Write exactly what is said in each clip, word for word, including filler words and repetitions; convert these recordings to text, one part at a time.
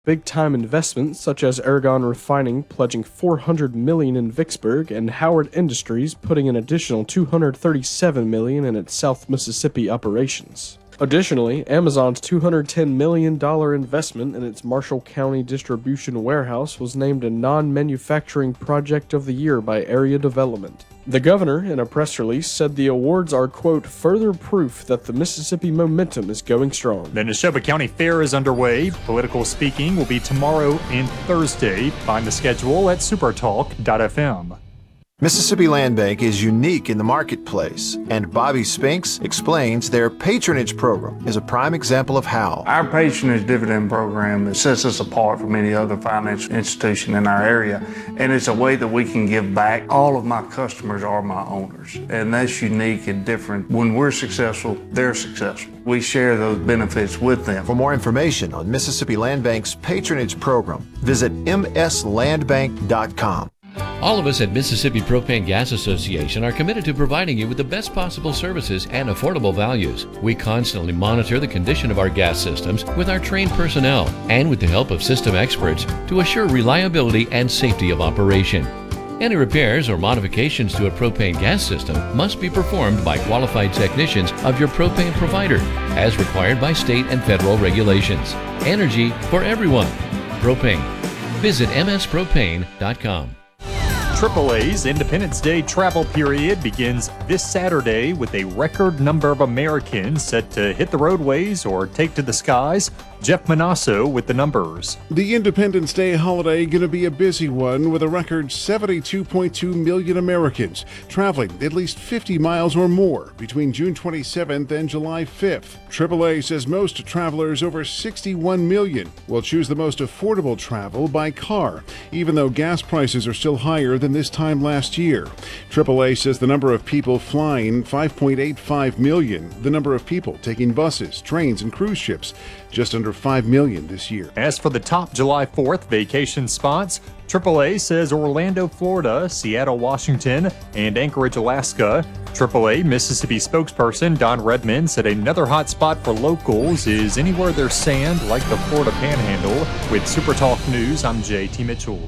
Big-time investments such as Aragon Refining pledging four hundred million dollars in Vicksburg and Howard Industries putting an additional two hundred thirty-seven million dollars in its South Mississippi operations. Additionally, Amazon's two hundred ten million dollars investment in its Marshall County distribution warehouse was named a non-manufacturing project of the year by Area Development. The governor, in a press release, said the awards are, quote, further proof that the Mississippi momentum is going strong. The Neshoba County Fair is underway. Political speaking will be tomorrow and Thursday. Find the schedule at supertalk dot f m. Mississippi Land Bank is unique in the marketplace, and Bobby Spinks explains their patronage program is a prime example of how. Our patronage dividend program sets us apart from any other financial institution in our area, and it's a way that we can give back. All of my customers are my owners, and that's unique and different. When we're successful, they're successful. We share those benefits with them. For more information on Mississippi Land Bank's patronage program, visit m s land bank dot com. All of us at Mississippi Propane Gas Association are committed to providing you with the best possible services and affordable values. We constantly monitor the condition of our gas systems with our trained personnel and with the help of system experts to assure reliability and safety of operation. Any repairs or modifications to a propane gas system must be performed by qualified technicians of your propane provider, as required by state and federal regulations. Energy for everyone. Propane. Visit m s propane dot com. triple A's Independence Day travel period begins this Saturday with a record number of Americans set to hit the roadways or take to the skies. Jeff Manasso with the numbers. The Independence Day holiday going to be a busy one with a record seventy-two point two million Americans traveling at least fifty miles or more between June twenty-seventh and July fifth. triple A says most travelers, over sixty-one million, will choose the most affordable travel by car, even though gas prices are still higher than this time last year. triple A says the number of people flying, five point eight five million. The number of people taking buses, trains, and cruise ships, just under five million this year. As for the top July fourth vacation spots, triple A says Orlando, Florida, Seattle, Washington, and Anchorage, Alaska. triple A Mississippi spokesperson Don Redmond said another hot spot for locals is anywhere there's sand, like the Florida Panhandle. With SuperTalk News, I'm J T Mitchell.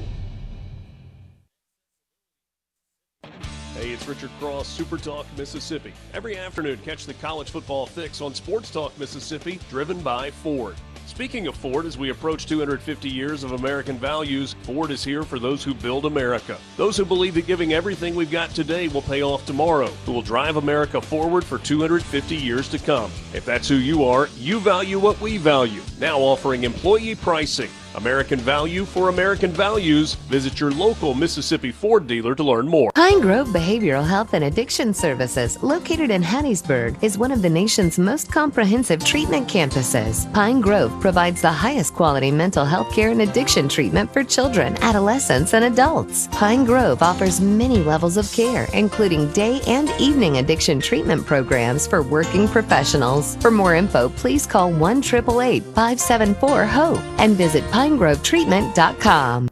Hey, it's Richard Cross, Super Talk Mississippi. Every afternoon, catch the college football fix on Sports Talk Mississippi, driven by Ford. Speaking of Ford, as we approach two hundred fifty years of American values, Ford is here for those who build America. Those who believe that giving everything we've got today will pay off tomorrow, who will drive America forward for two hundred fifty years to come. If that's who you are, you value what we value. Now offering employee pricing. American value for American values. Visit your local Mississippi Ford dealer to learn more. Pine Grove Behavioral Health and Addiction Services, located in Hattiesburg, is one of the nation's most comprehensive treatment campuses. Pine Grove provides the highest quality mental health care and addiction treatment for children, adolescents, and adults. Pine Grove offers many levels of care, including day and evening addiction treatment programs for working professionals. For more info, please call one eight eight eight, five seven four, HOPE and visit pine grove treatment dot com.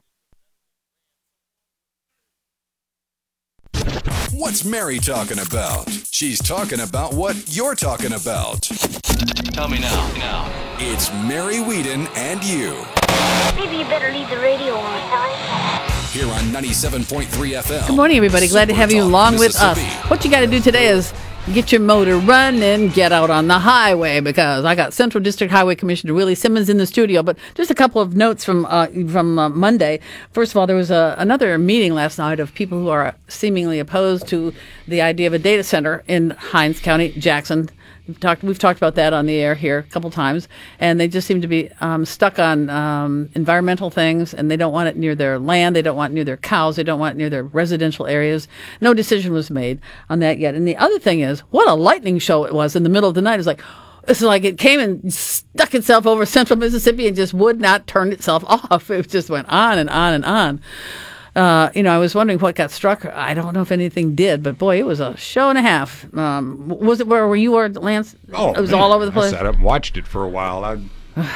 What's Mary talking about? She's talking about what you're talking about. Tell me now. Now. It's Mary Whedon and you. Maybe you better leave the radio on, huh? Here on ninety-seven point three F M. Good morning, everybody. Glad to have you along with us. What you got to do today is get your motor running, get out on the highway, because I got Central District Highway Commissioner Willie Simmons in the studio. But just a couple of notes from uh, from uh, Monday. First of all, there was a, another meeting last night of people who are seemingly opposed to the idea of a data center in Hinds County, Jackson. We've talked, we've talked about that on the air here a couple times, and they just seem to be um, stuck on um, environmental things, and they don't want it near their land, they don't want it near their cows, they don't want it near their residential areas. No decision was made on that yet. And the other thing is, what a lightning show it was in the middle of the night. It's like, it's like it came and stuck itself over central Mississippi and just would not turn itself off. It just went on and on and on. Uh, you know, I was wondering what got struck. I don't know if anything did, but boy, it was a show and a half. Um, was it where were you were, Lance? Oh, it was man. all over the place. I sat up and watched it for a while. I,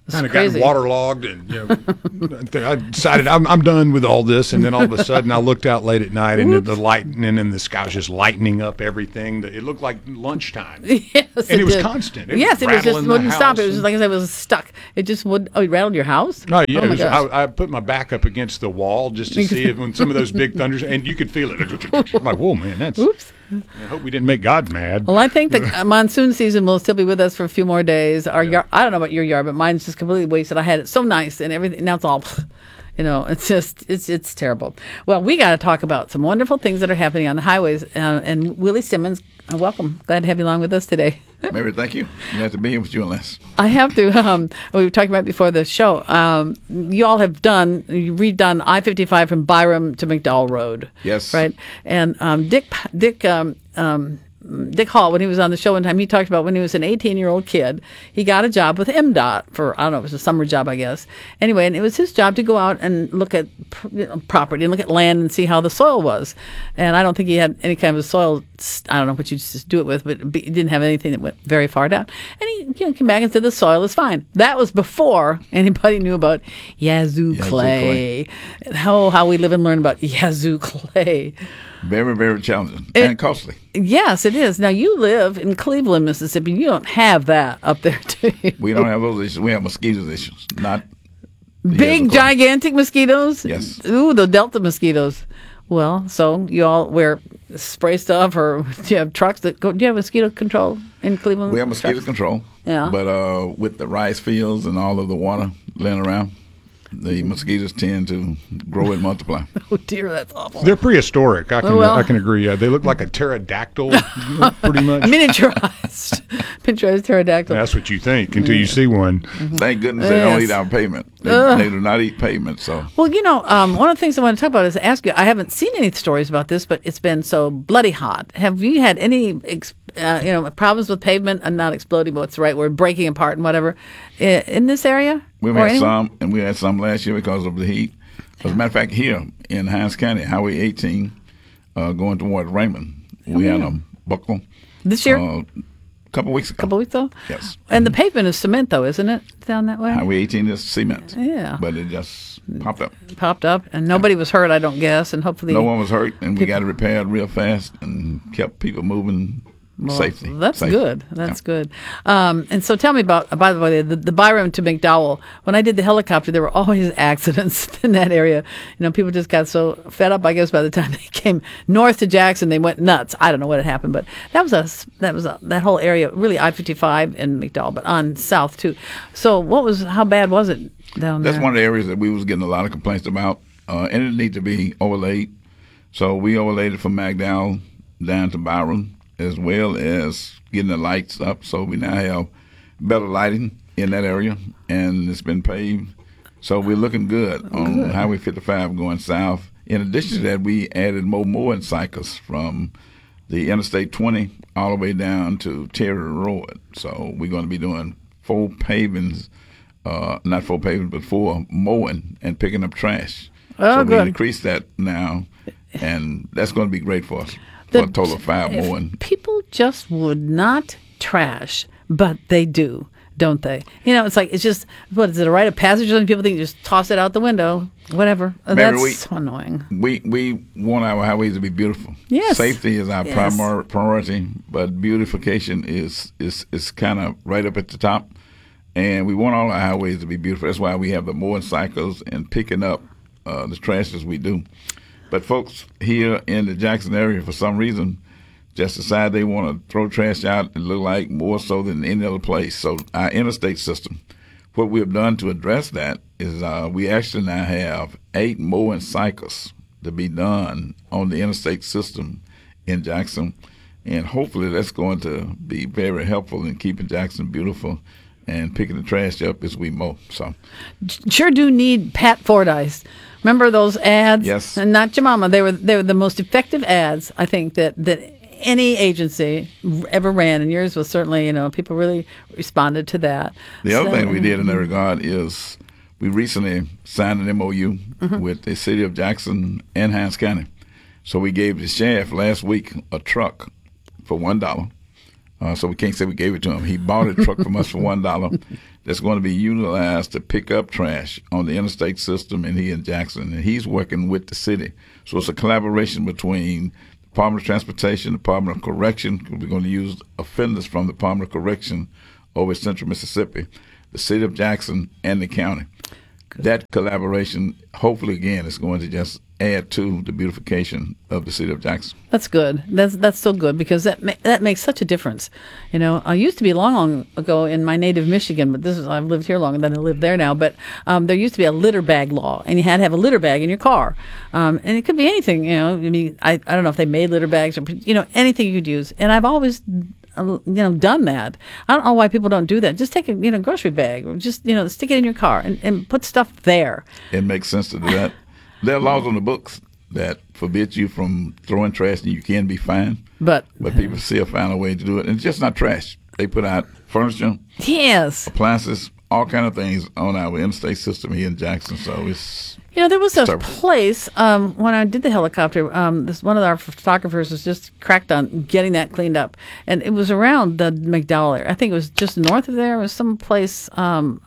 kind of got waterlogged, and you know, I decided I'm I'm done with all this. And then all of a sudden, I looked out late at night, and the lightning and the sky was just lightening up everything. It looked like lunchtime. Yes, and it, it was did. constant. It yes, was it was just rattling wouldn't the stop. It house was just like I said, it was stuck. It just would. Oh, it rattled your house? No, yeah. Oh it my was, gosh. I, I put my back up against the wall just to see it when some of those big thunders, and you could feel it. I'm like, whoa, man, that's. Oops. I hope we didn't make God mad. Well, I think the monsoon season will still be with us for a few more days. Our yard, I don't know about your yard, but mine's just completely wasted. I had it so nice and everything. Now it's all, you know, it's just, it's it's terrible. Well, we got to talk about some wonderful things that are happening on the highways. Uh, and Willie Simmons, uh, welcome. Glad to have you along with us today. Mary, thank you. Glad to be here with you on this. I have to. Um, we were talking about before the show. Um, you all have done, you redone I fifty-five from Byram to McDowell Road. Yes. Right. And um, Dick, Dick, um, um, Dick Hall, when he was on the show one time, he talked about when he was an eighteen-year-old kid, he got a job with M DOT for, I don't know, it was a summer job, I guess. Anyway, and it was his job to go out and look at you know, property and look at land and see how the soil was. And I don't think he had any kind of soil, I don't know what you just do it with, but he didn't have anything that went very far down. And he you know, came back and said the soil is fine. That was before anybody knew about Yazoo, Yazoo clay. clay. And how, how we live and learn about Yazoo clay. Very, very challenging It- and costly. Yes, it is. Now, you live in Cleveland, Mississippi. You don't have that up there, do you? We don't have those issues. We have mosquitoes issues, not the Big, Yazoo clay. gigantic mosquitoes? Yes. Ooh, the Delta mosquitoes. Well, so you all wear spray stuff, or do you have trucks that go? Do you have mosquito control in Cleveland? We have mosquito trucks? control. Yeah. But uh, with the rice fields and all of the water laying around, the mosquitoes tend to grow and multiply. Oh, dear, that's awful. They're prehistoric. I can Oh, well. I can agree. Uh, they look like a pterodactyl, pretty much. Miniaturized. Miniaturized pterodactyl. That's what you think until you see one. Thank goodness they don't Yes. eat our pavement. They, Ugh. they do not eat pavement. So Well, you know, um, one of the things I want to talk about is ask you. I haven't seen any stories about this, but it's been so bloody hot. Have you had any, ex- uh, you know, problems with pavement and not exploding? But what's the right word? Breaking apart and whatever i- in this area? we've Or had anywhere? some, and we had some last year because of the heat. As a matter of fact, here in Hines County, Highway eighteen, uh, going toward Raymond, we Oh, had yeah. a buckle. This year? Uh, a couple weeks ago. couple weeks ago? Yes. And the pavement is cement, though, isn't it? Down that way? Highway eighteen is cement. Yeah. But it just popped up. Popped up, and nobody was hurt, I don't guess, and hopefully. No one was hurt, and we got it repaired real fast and kept people moving Well, safely. That's Safe. good. That's good. Um, and so tell me about, by the way, the, the Byram to McDowell. When I did the helicopter, there were always accidents in that area. You know, people just got so fed up, I guess, by the time they came north to Jackson, they went nuts. I don't know what had happened, but that was a, that was a, that whole area, really I fifty-five and McDowell, but on south too. So what was, how bad was it down there? That's one of the areas that we was getting a lot of complaints about, uh, and it need to be overlaid. So we overlaid it from McDowell down to Byram, as well as getting the lights up. So we now have better lighting in that area, and it's been paved. So we're looking good on Good. Highway fifty-five going south. In addition to that, we added more mowing cycles from the Interstate twenty all the way down to Terry Road. So we're going to be doing four pavings, uh, not four pavings, but four mowing and picking up trash. Oh, so good. we increased that now, and that's going to be great for us. The- for a total of five if mowing. People just would not trash, but they do, don't they? You know, it's like, it's just, what is it, a rite of passage? And people think you just toss it out the window, whatever. Uh, Mary, That's we- so annoying. We we want our highways to be beautiful. Yes. Safety is our Yes. primary priority, but beautification is is is kind of right up at the top. And we want all our highways to be beautiful. That's why we have the mowing cycles and picking up uh, the trash as we do. But folks here in the Jackson area, for some reason, just decide they want to throw trash out and look like more so than any other place. So our interstate system, what we have done to address that is uh, we actually now have eight mowing cycles to be done on the interstate system in Jackson. And hopefully that's going to be very helpful in keeping Jackson beautiful and picking the trash up as we mow. So Sure do need Pat Fordyce. Remember those ads? Yes. And not your mama. They were they were the most effective ads, I think, that, that any agency ever ran. And yours was certainly, you know, people really responded to that. The other So- thing we did in that regard is we recently signed an M O U Mhm. with the city of Jackson and Hines County. So we gave the sheriff last week a truck for one dollar. Uh, so we can't say we gave it to him. He bought a truck from us for one dollar that's going to be utilized to pick up trash on the interstate system in here in Jackson, and he's working with the city. So it's a collaboration between the Department of Transportation, the Department of Correction. We're going to use offenders from the Department of Correction over in Central Mississippi, the city of Jackson, and the county. Good. That collaboration, hopefully, again, is going to just add to the beautification of the city of Jackson. That's good. That's that's so good because that ma- that makes such a difference. You know, I used to be long, long ago in my native Michigan, but this is I've lived here longer than I live there now. But um, there used to be a litter bag law, and you had to have a litter bag in your car, um, and it could be anything. You know, I mean, I I don't know if they made litter bags or you know anything you could use, and I've always you know done that. I don't know why people don't do that. Just take a you know grocery bag or just you know stick it in your car and, and put stuff there. It makes sense to do that. There are laws on the books that forbid you from throwing trash, and you can be fined. But but people still find a way to do it, and it's just not trash. They put out furniture, yes, appliances, all kind of things on our interstate system here in Jackson. So it's you know there was a place um, when I did the helicopter. Um, this one of our photographers was just cracked on getting that cleaned up, and it was around the McDowell area. I think it was just north of there. It was some place um,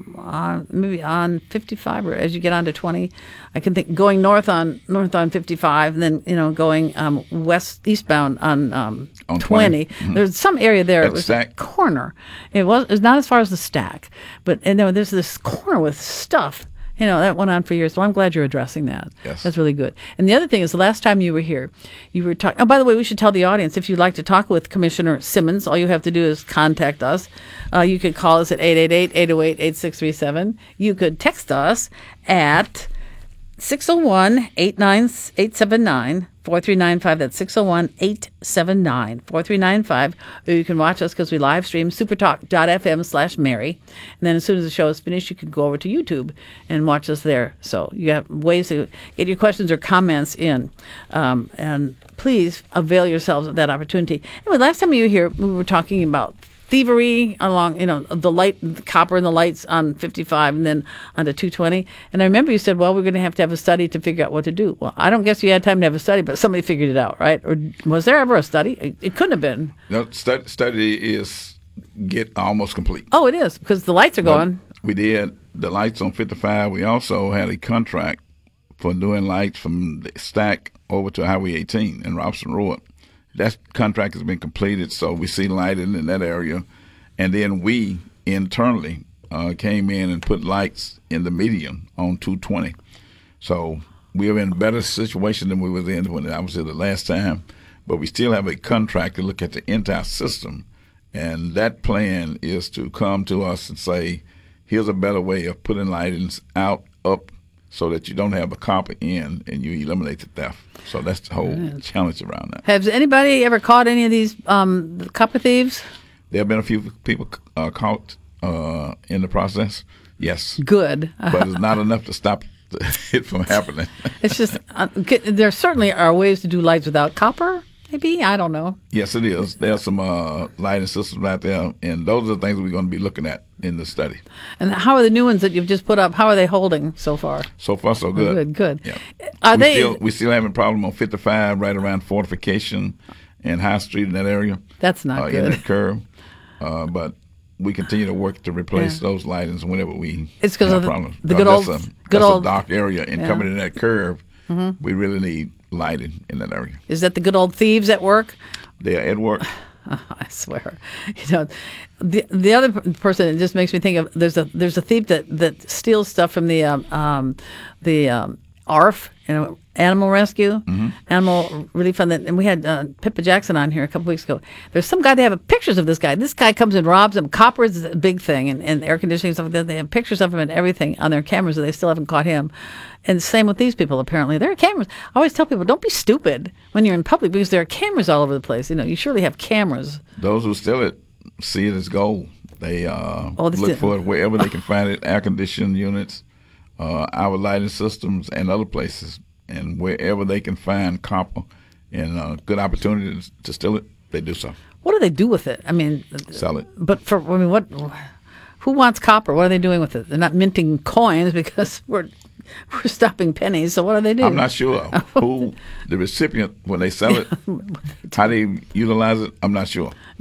on, maybe on fifty-five, or as you get onto twenty. I can think going north on north on fifty-five, and then you know going um, west eastbound on, um, on twenty. twenty. Mm-hmm. There's some area there. At it was Stack. a corner. It was it was not as far as the Stack, but and there, there's this corner with stuff. You know, that went on for years. So I'm glad you're addressing that. Yes. That's really good. And the other thing is the last time you were here, you were talking. Oh, by the way, we should tell the audience, if you'd like to talk with Commissioner Simmons, all you have to do is contact us. Uh, you could call us at eight eight eight, eight oh eight, eight six three seven. You could text us at six oh one, eight nine eight seven nine, four three nine five. That's six oh one, eight seven nine, four three nine five. Or you can watch us because we live stream supertalk.fm slash Mary. And then as soon as the show is finished, you can go over to YouTube and watch us there. So you have ways to get your questions or comments in. Um, and please avail yourselves of that opportunity. Anyway, last time you were here, we were talking about thievery along, you know, the light, the copper and the lights on fifty-five and then onto two twenty. And I remember you said, well, we're going to have to have a study to figure out what to do. Well, I don't guess you had time to have a study, but somebody figured it out, right? Or was there ever a study? It, it couldn't have been. No, study, study is get almost complete. Oh, it is, because the lights are going. But we did the lights on fifty-five. We also had a contract for doing lights from the Stack over to Highway eighteen in Robson Road. That contract has been completed, so we see lighting in that area. And then we internally uh, came in and put lights in the median on two twenty. So we are in a better situation than we were in when I was here the last time. But we still have a contract to look at the entire system. And that plan is to come to us and say, here's a better way of putting lightings out, up, so that you don't have a copper in and you eliminate the theft. So that's the whole right. challenge around that. Has anybody ever caught any of these um, copper thieves? There have been a few people uh, caught uh, in the process, yes. Good. But it's not enough to stop it from happening. It's just, uh, there certainly are ways to do lights without copper. Maybe, I don't know. Yes, it is. There's some uh, lighting systems out there, and those are the things we're going to be looking at in the study. And how are the new ones that you've just put up, how are they holding so far? So far, so good. Oh, good, good. Yeah. Are we they? Still, we still having a problem on fifty-five, right around Fortification and High Street in that area. That's not uh, good. In that curve. Uh, but we continue to work to replace yeah. those lightings whenever we it's have of the, problems. The good old, that's a, good that's old, a dark area, and yeah. coming in that curve, mm-hmm. we really need lighting in that area. Is that the good old thieves at work? They are at work. I swear, you know, the the other person, it just makes me think of there's a there's a thief that, that steals stuff from the um, um the um, A R F, you know, Animal Rescue, mm-hmm. Animal Relief Fund, and we had uh, Pippa Jackson on here a couple weeks ago. There's some guy, they have pictures of this guy. This guy comes and robs them. Copper is a big thing, and, and air conditioning and stuff like that. They have pictures of him and everything on their cameras, and they still haven't caught him. And same with these people, apparently. There are cameras. I always tell people, don't be stupid when you're in public, because there are cameras all over the place. You know, you surely have cameras. Those who steal it see it as gold. They uh, oh, look still- for it wherever they can find it, air-conditioned units, uh, our lighting systems, and other places. And wherever they can find copper and uh, good opportunities to steal it, they do so. What do they do with it? I mean, sell it. But for I mean, what? Who wants copper? What are they doing with it? They're not minting coins because we're we're stopping pennies. So what do they do? I'm not sure who the recipient when they sell it, how they utilize it. I'm not sure. I mean,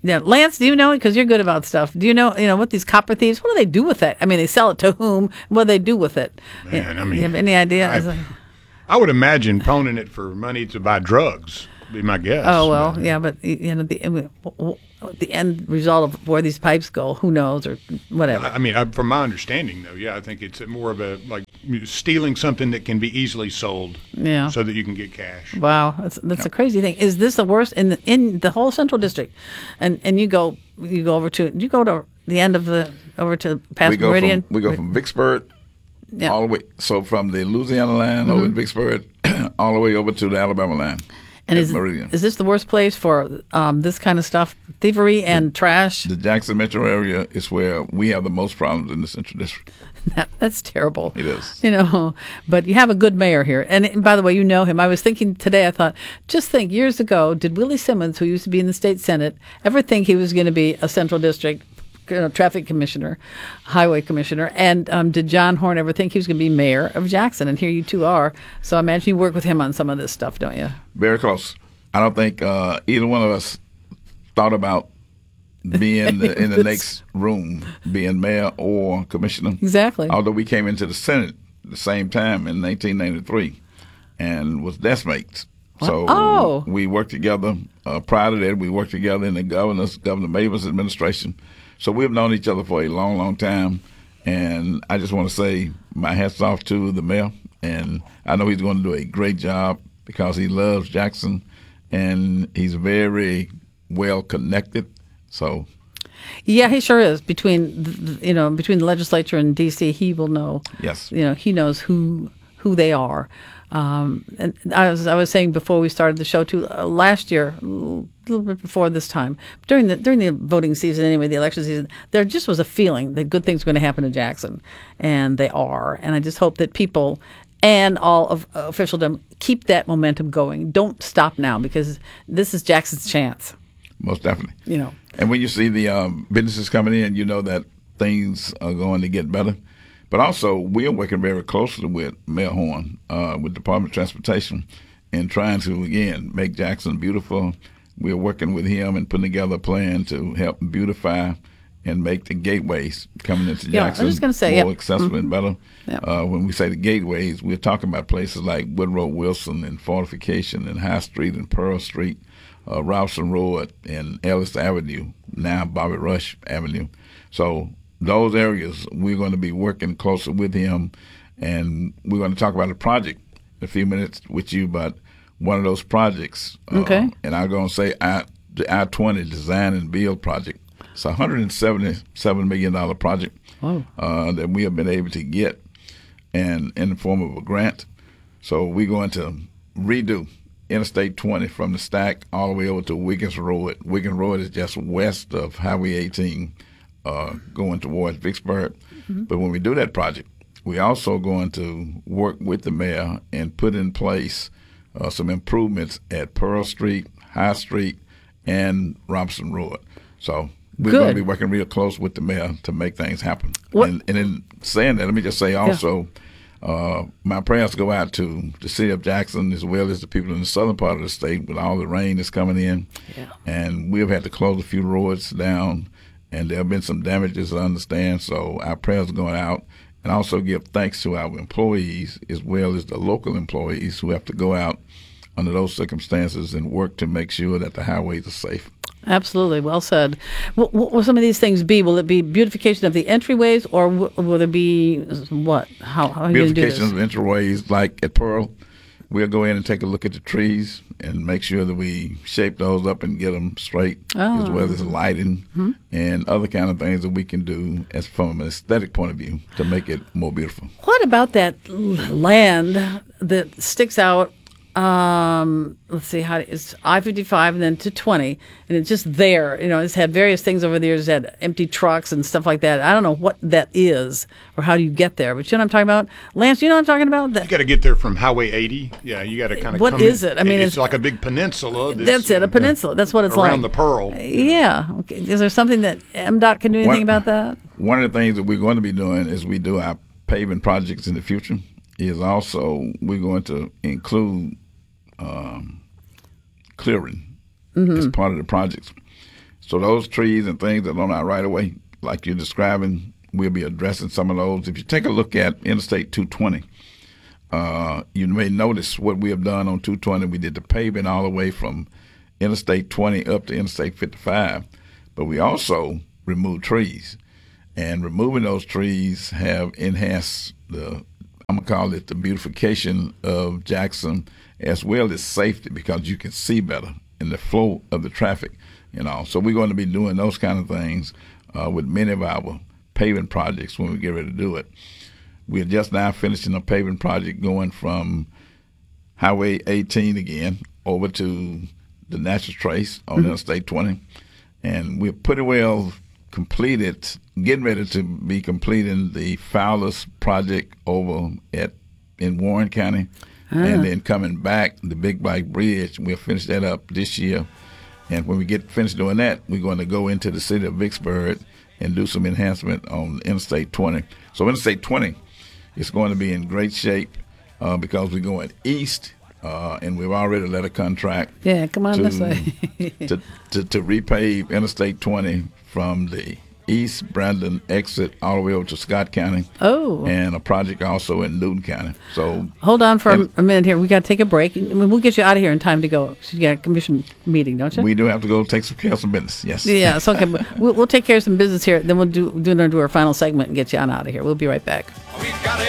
Yeah, Lance, do you know? Because you're good about stuff. Do you know? You know what these copper thieves? What do they do with it? I mean, they sell it to whom? What do they do with it? Man, you, I mean, you have any idea? I, I would imagine pawning it for money to buy drugs. Be my guess. Oh well, yeah, but you know the the end result of where these pipes go, who knows, or whatever. I mean, I, from my understanding, though, yeah, I think it's more of a like stealing something that can be easily sold, yeah, so that you can get cash. Wow, that's that's yep. a crazy thing. Is this the worst in the in the whole Central District? And and you go you go over to you go to the end of the over to past we go Meridian. From, we go from Vicksburg. Yeah. All the way, so from the Louisiana line mm-hmm. over to Vicksburg, all the way over to the Alabama line. And is, is this the worst place for um, this kind of stuff, thievery and the, trash? The Jackson metro area is where we have the most problems in the Central District. That, that's terrible. It is. You know, but you have a good mayor here. And, and by the way, you know him. I was thinking today, I thought, just think, years ago, did Willie Simmons, who used to be in the state Senate, ever think he was going to be a Central District You know, traffic commissioner, highway commissioner, and um, did John Horn ever think he was going to be mayor of Jackson? And here you two are. So I imagine you work with him on some of this stuff, don't you? Very close. I don't think uh, either one of us thought about being the, in the next room, being mayor or commissioner. Exactly. Although we came into the Senate at the same time in nineteen ninety-three and was desk mates. What? So oh. we worked together. Uh, prior to that, we worked together in the governor's, Governor Mavis administration. So we've known each other for a long, long time, and I just want to say my hats off to the mayor, and I know he's going to do a great job because he loves Jackson, and he's very well connected. So, yeah, he sure is. Between you know, between the legislature and D C, he will know. Yes, you know, he knows who who they are. Um, and I was I was saying before we started the show too, uh, last year, a little bit before this time, during the during the voting season anyway, the election season, there just was a feeling that good things are going to happen in Jackson, and they are. And I just hope that people and all of uh, officialdom keep that momentum going. Don't stop now, because this is Jackson's chance. Most definitely. You know. And when you see the um, businesses coming in, you know that things are going to get better. But also, we are working very closely with Mayor Horn, uh, with Department of Transportation, in trying to, again, make Jackson beautiful. We're working with him and putting together a plan to help beautify and make the gateways coming into yeah, Jackson I was just say, more yep. accessible mm-hmm. and better. Yep. Uh, when we say the gateways, we're talking about places like Woodrow Wilson and Fortification and High Street and Pearl Street, uh, Robson Road and Ellis Avenue, now Bobby Rush Avenue. So those areas, we're going to be working closer with him, and we're going to talk about a project in a few minutes with you about one of those projects. Okay. Uh, and I'm going to say I, the I twenty Design and Build project. It's a one hundred seventy-seven million dollars project wow. uh, that we have been able to get and in the form of a grant. So we're going to redo Interstate twenty from the Stack all the way over to Wiggins Road. Wiggins Road is just west of Highway eighteen. Uh, going towards Vicksburg. Mm-hmm. But when we do that project, we also going to work with the mayor and put in place uh, some improvements at Pearl Street, High Street, and Robson Road. So we're Good. going to be working real close with the mayor to make things happen. What? And, and in saying that, let me just say also, yeah. uh, my prayers go out to the city of Jackson as well as the people in the southern part of the state with all the rain that's coming in. Yeah. And we've had to close a few roads down, and there have been some damages, I understand, so our prayers are going out. And also give thanks to our employees as well as the local employees who have to go out under those circumstances and work to make sure that the highways are safe. Absolutely. Well said. What will some of these things be? Will it be beautification of the entryways, or w- will it be what? How, how are you going to do this? Beautification of entryways, like at Pearl, we'll go in and take a look at the trees and make sure that we shape those up and get them straight, oh. as well as lighting mm-hmm. and other kind of things that we can do as from an aesthetic point of view to make it more beautiful. What about that l- land that sticks out? Um, let's see how it's I fifty-five and then to twenty, and it's just there. You know, it's had various things over the years. It's had empty trucks and stuff like that. I don't know what that is or how do you get there, but you know what I'm talking about, Lance. You know what I'm talking about? That, you got to get there from Highway eighty. Yeah, you got to kind of. What come is in. it? I mean, it's, it's like a big peninsula. That's it, a peninsula. That's what it's around like around the Pearl. Yeah. Okay. Is there something that M DOT can do anything one, about that? One of the things that we're going to be doing as we do our paving projects in the future is also we're going to include Um, clearing mm-hmm. as part of the projects. So those trees and things that are on our right of way, like you're describing, we'll be addressing some of those. If you take a look at Interstate two twenty, uh, you may notice what we have done on two twenty. We did the paving all the way from Interstate twenty up to Interstate fifty-five, but we also removed trees. And removing those trees have enhanced the, I'm going to call it the beautification of Jackson, as well as safety, because you can see better in the flow of the traffic. You know, so we're going to be doing those kind of things uh, with many of our paving projects when we get ready to do it. We're just now finishing a paving project going from Highway eighteen again over to the Natural Trace on mm-hmm. Interstate twenty, and we're pretty well completed, getting ready to be completing the Fowler's project over at in Warren County, ah. and then coming back the Big Black Bridge. We'll finish that up this year. And when we get finished doing that, we're going to go into the city of Vicksburg and do some enhancement on Interstate twenty. So Interstate twenty is going to be in great shape uh, because we're going east, uh, and we've already let a contract. Yeah, come on to, this way. to, to, to repave Interstate twenty from the East Brandon exit all the way over to Scott County. Oh. And a project also in Newton County. So hold on for and, a minute here. We got to take a break. We'll get you out of here in time to go. You got a commission meeting, don't you? We do have to go take some care of some business. Yes. Yeah, it's okay. we'll, we'll take care of some business here. Then we'll do do, do our final segment and get you on out of here. We'll be right back.